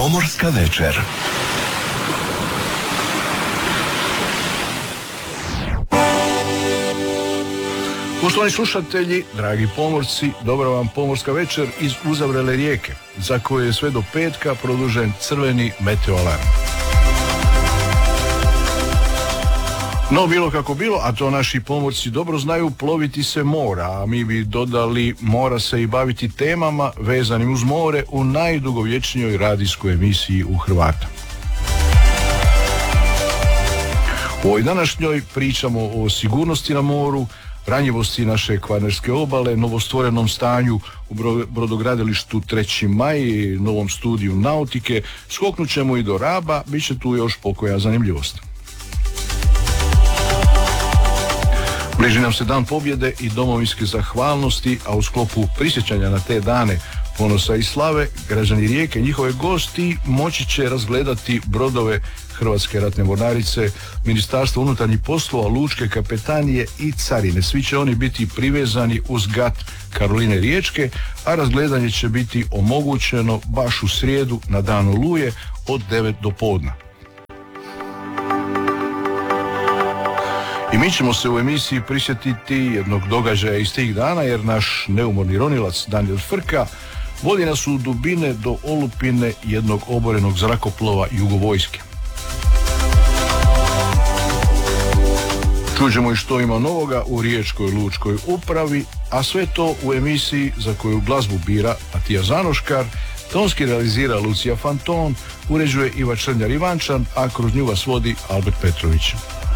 Pomorska večer. Poštovani slušatelji, dragi pomorci, dobra vam pomorska večer iz uzavrele rijeke, za koje je sve do petka produžen crveni meteoalarm. No, bilo kako bilo, a to naši pomorci dobro znaju, ploviti se mora, a mi bi dodali mora se i baviti temama vezanim uz more u najdugovječnijoj radijskoj emisiji u Hrvata. U ovoj današnjoj pričamo o sigurnosti na moru, ranjivosti naše kvarnerske obale, novostvorenom stanju u brodogradilištu 3. maj, novom studiju nautike, skoknut ćemo i do Raba, bit će tu još pokoja zanimljivost. Bliži nam se dan pobjede i domovinske zahvalnosti, a u sklopu prisjećanja na te dane ponosa i slave, građani Rijeke i njihove gosti moći će razgledati brodove Hrvatske ratne mornarice, Ministarstva unutarnjih poslova, lučke kapetanije i carine. Svi će oni biti privezani uz gat Karoline Riječke, a razgledanje će biti omogućeno baš u srijedu na dan Oluje od 9 do podne. I mi ćemo se u emisiji prisjetiti jednog događaja iz tih dana, jer naš neumorni ronilac Danijel Frka vodi nas u dubine do olupine jednog oborenog zrakoplova Jugovojske. Čuđemo i što ima novoga u Riječkoj lučkoj upravi, a sve to u emisiji za koju glazbu bira Matija Zanoškar, tonski realizira Lucija Fanton, uređuje Iva Črnjar Ivančan, a kroz nju vas vodi Albert Petrović.